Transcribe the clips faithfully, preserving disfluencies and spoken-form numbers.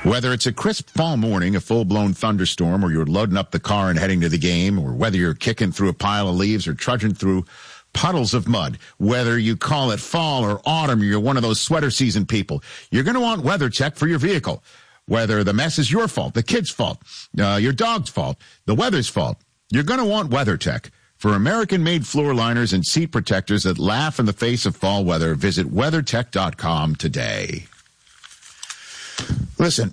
Whether it's a crisp fall morning, a full-blown thunderstorm, or you're loading up the car and heading to the game, or whether you're kicking through a pile of leaves or trudging through puddles of mud, whether you call it fall or autumn, or you're one of those sweater season people, you're going to want WeatherTech for your vehicle. Whether the mess is your fault, the kid's fault, uh, your dog's fault, the weather's fault, you're going to want WeatherTech. For American-made floor liners and seat protectors that laugh in the face of fall weather, visit weathertech dot com today. Listen,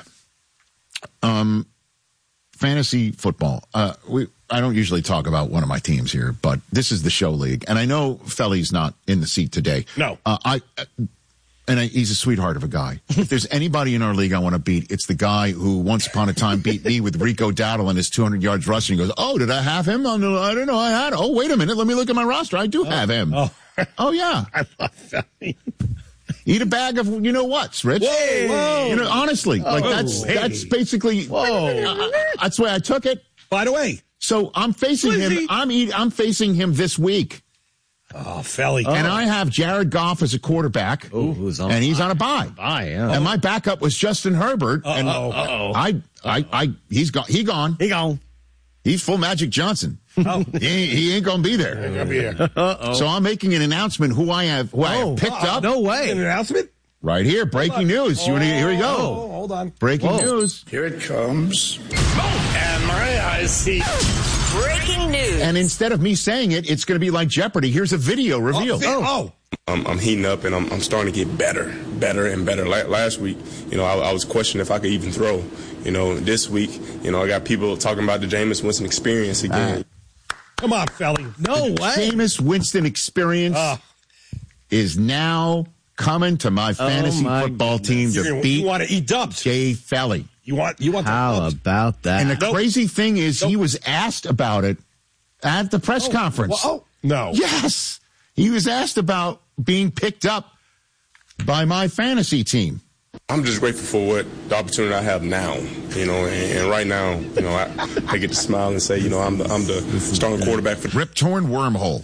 um, fantasy football. Uh, we I don't usually talk about one of my teams here, but this is the show league, and I know Felly's not in the seat today. No, uh, I. Uh, And I, he's a sweetheart of a guy. If there's anybody in our league I want to beat, it's the guy who once upon a time beat me with Rico Dowdle and his two hundred yards rushing. He goes, oh, did I have him? On the, I don't know. I had. Oh, wait a minute. Let me look at my roster. I do have him. Oh, oh yeah. I love that. Eat a bag of you know what's, Rich. Whoa, whoa. You know, honestly, like oh, that's hey. that's basically. Whoa. Uh, that's the way I took it. By the way, so I'm facing Lizzie. him. I'm eat, I'm facing him this week. Oh, Felly. And I have Jared Goff as a quarterback, Ooh, who's on and he's bye. on a bye. Bye, yeah. And my backup was Justin Herbert. Uh-oh, and uh-oh. I, I, I, he's gone. He gone. He gone. He's full Magic Johnson. Oh. he, ain't, he ain't gonna be there. Ain't gonna be there. Uh-oh. So I'm making an announcement. Who I have, who I Oh, have picked uh-oh. up. No way. An announcement? Right here, breaking news. You wanna, here we go. Oh, hold on. Breaking Whoa. news. Here it comes. And my eyes see. Breaking news. And instead of me saying it, it's going to be like Jeopardy. Here's a video reveal. Oh, oh. I'm, I'm heating up, and I'm, I'm starting to get better, better and better. La- last week, you know, I, I was questioning if I could even throw. You know, this week, you know, I got people talking about the Jameis Winston experience again. Uh, Come on, Felly. No way. Jameis Winston experience Uh, is now coming to my fantasy my football goodness. team you're to gonna, beat you want to eat dubs. Jay Felly. You want you want the How dubs. about that? And the Nope. crazy thing is, he Nope. was asked about it at the press Oh, conference. well, oh, no. Yes. He was asked about being picked up by my fantasy team. I'm just grateful for what the opportunity I have now, you know, and, and right now, you know, I, I get to smile and say, you know, I'm the, I'm the starting quarterback for. Rip torn wormhole.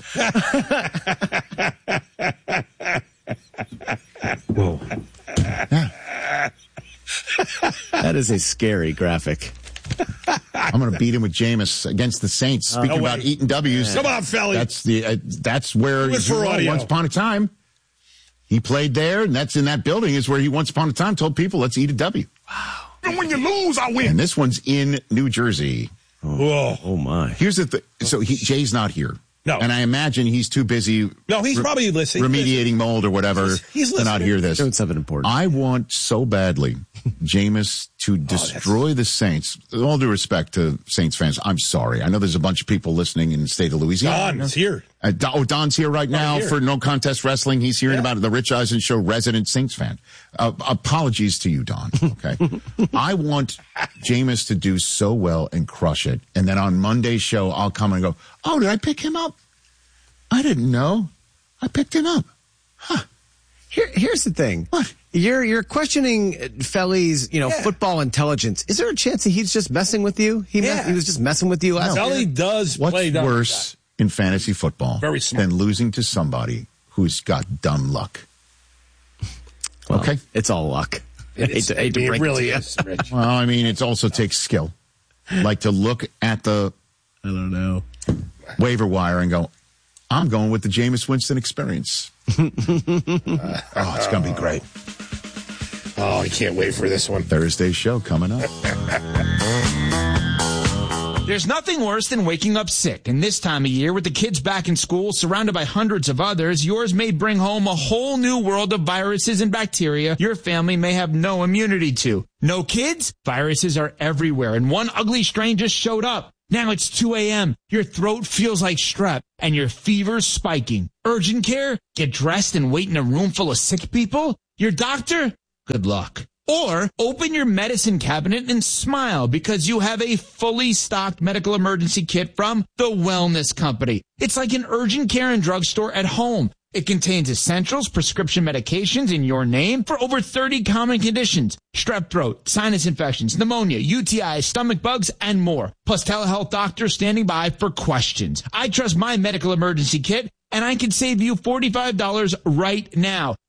Whoa. That is a scary graphic. I'm going to beat him with Jameis against the Saints. Speaking no about way. eating W's. Come on, Felly. That's the uh, that's where Do it for you know, audio. once upon a time he played there, and that's in that building is where he once upon a time told people, "Let's eat a W." And when you lose, I win. And this one's in New Jersey. Whoa. Oh, my. Here's the thing. So he, Jay's not here. No. And I imagine he's too busy. No, he's re- probably listening. remediating mold or whatever He's- he's to not listening. hear this. Doing something important. I want so badly Jameis Oh, to destroy the Saints. With all due respect to Saints fans, I'm sorry. I know there's a bunch of people listening in the state of Louisiana. Don is here. Uh, Don, oh, Don's here right now here. for No Contest Wrestling. He's hearing Yeah. about it. The Rich Eisen Show resident Saints fan. Uh, apologies to you, Don. Okay. I want Jameis to do so well and crush it. And then on Monday's show, I'll come and go, oh, did I pick him up? I didn't know. I picked him up. Huh. Here, here's the thing. What? You're you're questioning Felly's, you know, Yeah. football intelligence. Is there a chance that he's just messing with you? He Yeah. me- he was just messing with you last Felly year? does What's play dumb worse in fantasy football Very smart. than losing to somebody who's got dumb luck? Well, Okay. It's all luck. It, Hate is, to- I hate to mean, it break really to you. is, Rich. Well, I mean, it also takes skill. Like to look at the I don't know. waiver wire and go, I'm going with the Jameis Winston experience. oh, it's going to be great. Oh, I can't wait for this one. Thursday's show coming up. There's nothing worse than waking up sick, and this time of year, with the kids back in school, surrounded by hundreds of others, yours may bring home a whole new world of viruses and bacteria your family may have no immunity to. No kids? Viruses are everywhere, and one ugly strain just showed up. Now it's two a.m., your throat feels like strep, and your fever's spiking. Urgent care? Get dressed and wait in a room full of sick people? Your doctor? Good luck. Or open your medicine cabinet and smile because you have a fully stocked medical emergency kit from The Wellness Company. It's like an urgent care and drugstore at home. It contains essentials, prescription medications in your name for over thirty common conditions. Strep throat, sinus infections, pneumonia, U T Is, stomach bugs, and more. Plus telehealth doctors standing by for questions. I trust my medical emergency kit, and I can save you forty-five dollars right now.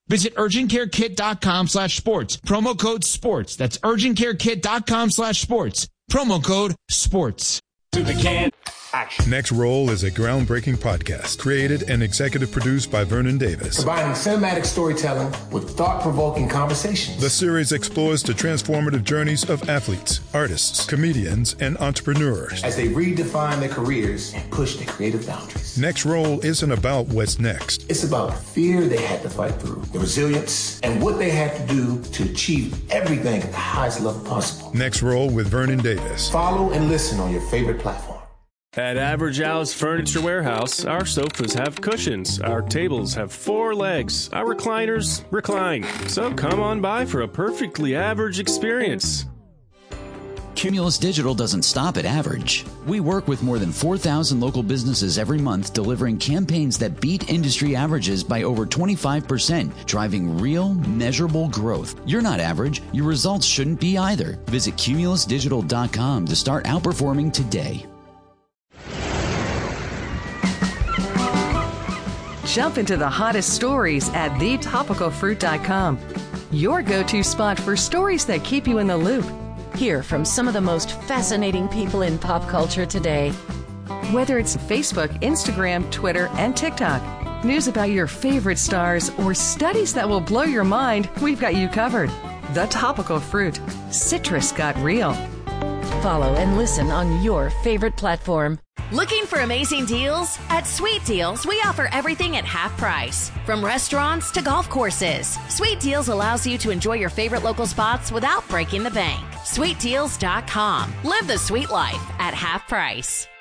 Visit urgentcarekit.com slash sports. Promo code sports. That's urgentcarekit.com slash sports. Promo code sports. To the can. Action. Next Roll is a groundbreaking podcast created and executive produced by Vernon Davis. Combining cinematic storytelling with thought-provoking conversations. The series explores the transformative journeys of athletes, artists, comedians, and entrepreneurs as they redefine their careers and push their creative boundaries. Next Roll isn't about what's next. It's about the fear they had to fight through, the resilience, and what they had to do to achieve everything at the highest level possible. Next Roll with Vernon Davis. Follow and listen on your favorite platform. At Average Al's Furniture Warehouse, our sofas have cushions, our tables have four legs, our recliners recline. So come on by for a perfectly average experience. Cumulus Digital doesn't stop at average. We work with more than four thousand local businesses every month, delivering campaigns that beat industry averages by over twenty-five percent, driving real, measurable growth. You're not average. Your results shouldn't be either. Visit cumulus digital dot com to start outperforming today. Jump into the hottest stories at the topical fruit dot com. Your go-to spot for stories that keep you in the loop. Hear from some of the most fascinating people in pop culture today. Whether it's Facebook, Instagram, Twitter, and TikTok, news about your favorite stars, or studies that will blow your mind, we've got you covered. The Topical Fruit. Citrus got real. Follow and listen on your favorite platform. Looking for amazing deals? At Sweet Deals, we offer everything at half price. From restaurants to golf courses, Sweet Deals allows you to enjoy your favorite local spots without breaking the bank. sweet deals dot com. Live the sweet life at half price.